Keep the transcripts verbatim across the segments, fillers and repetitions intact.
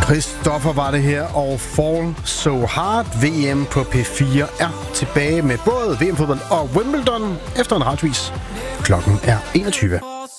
Christoffer var det her, og Fall So Hard. V M på P fire er tilbage med både V M-fodbold og Wimbledon efter en retvis. Klokken er enogtyve.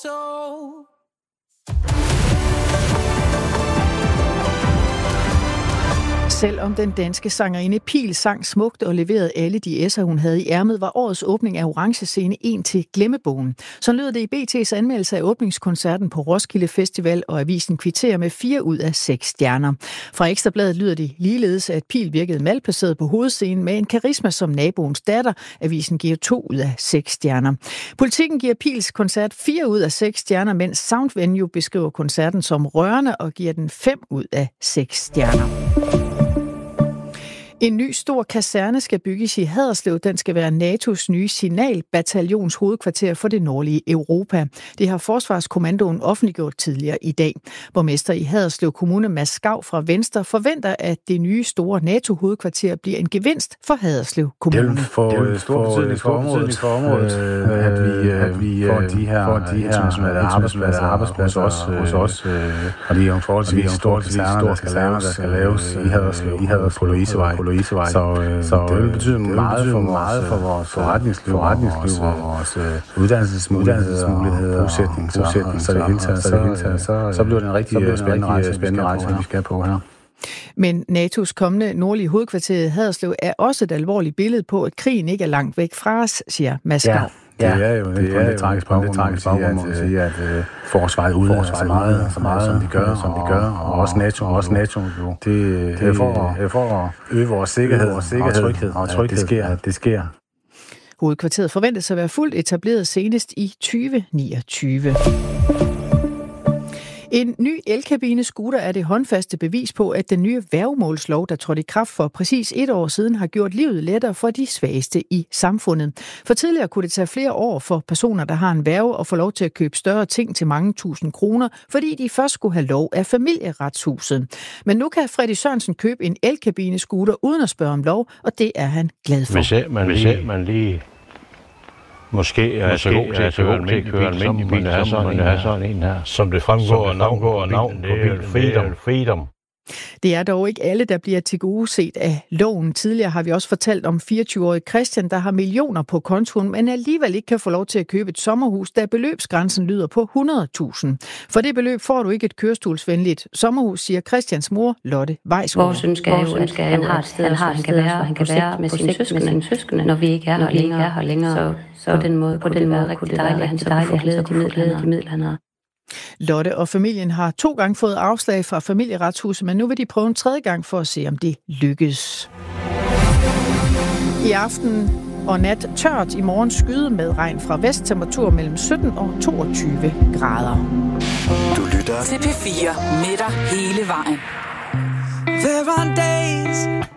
Selvom den danske sangerinde Pihl sang smukt og leverede alle de S'er, hun havde i ærmet, var årets åbning af Orange Scene en til glemmebogen. Så lød det i B T's anmeldelse af åbningskoncerten på Roskilde Festival, og avisen kvitterer med fire ud af seks stjerner. Fra Ekstra Bladet lyder det ligeledes, at Pihl virkede malplaceret på hovedscenen med en karisma som naboens datter. Avisen giver to ud af seks stjerner. Politikken giver Pihls koncert fire ud af seks stjerner, mens Soundvenue beskriver koncerten som rørende og giver den fem ud af seks stjerner. En ny stor kaserne skal bygges i Haderslev. Den skal være N A T O's nye signalbataljons hovedkvarter for det nordlige Europa. Det har Forsvarskommandoen offentliggjort tidligere i dag. Borgmester i Haderslev Kommune, Mads Skau fra Venstre, forventer, at det nye store NATO-hovedkvarter bliver en gevinst for Haderslev Kommune. Det vil få stor betydning for området, for området øh, at vi, at vi får de her, får de her internationale arbejdspladser, arbejdspladser hos, hos os. Øh, og det er jo forholdsvis store kaserner, der skal laves, der skal laves i Haderslev, i Haderslev på Louisevej. Louisevej. Så, øh, så det vil betyde meget for, meget for vores forretningsliv, forretningsliv og vores øh, uddannelsesmuligheder, bosætning, så, så, så det hele taget, så, så, så, så bliver det en rigtig så spændende rejse, spændende rejse, vi skal på her. Men N A T O's kommende nordlige hovedkvarter i Haderslev er også et alvorligt billede på, at krigen ikke er langt væk fra os, siger Mads Skau. Ja, det er jo det, det er lidt tragisk på, det tragisk på, at, at, at uh, forsvaret udlader så meget, så meget, som de gør, som de gør, og, og også NATO, og også NATO jo. Det, det er for, det er for at øge vores sikkerhed, vores sikkerhed og tryghed, og tryghed, det sker, det sker. Hovedkvarteret forventes at være fuldt etableret senest i tyve niogtyve. En ny elkabinescooter er det håndfaste bevis på, at den nye værgemålslov, der trådte i kraft for præcis et år siden, har gjort livet lettere for de svageste i samfundet. For tidligere kunne det tage flere år for personer, der har en værge, at få lov til at købe større ting til mange tusind kroner, fordi de først skulle have lov af Familieretshuset. Men nu kan Freddy Sørensen købe en elkabinescooter uden at spørge om lov, og det er han glad for. Hvis man lige, man lige Måske er jeg så god til at køre almindelig bil, som man er sådan, er sådan en her. Som det fremgår af navn, navn det er freedom. freedom. Det er dog ikke alle, der bliver tilgodeset af loven. Tidligere har vi også fortalt om fireogtyve-årige Christian, der har millioner på kontoen, men alligevel ikke kan få lov til at købe et sommerhus, da beløbsgrænsen lyder på hundrede tusind. For det beløb får du ikke et kørestolsvenligt sommerhus, siger Christians mor, Lotte Weisgaard. Vores ønske er jo, at han har et sted, han, har, han kan være, han kan være med sine søskende, søskende, når vi ikke er her længere. Er her længere. Så, så på den måde, på den måde kunne det være rigtig dejligt, at han kunne få glæde de midler, han har. Lotte og familien har to gange fået afslag fra Familieretshuset, men nu vil de prøve en tredje gang for at se, om det lykkes. I aften og nat tørt, i morgen skyde med regn fra vest, temperatur mellem sytten og toogtyve grader. Du lytter til P fire med dig hele vejen. There are days